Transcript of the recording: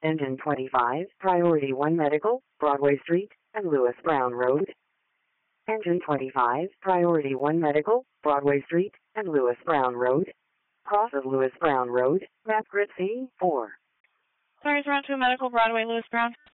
Engine 25, Priority 1 Medical, Broadway Street, and Lewis Brown Road. Engine 25, Priority 1 Medical, Broadway Street, and Lewis Brown Road. Cross of Lewis Brown Road, map grid C4. Sorry, it's Round 2 Medical, Broadway, Lewis Brown.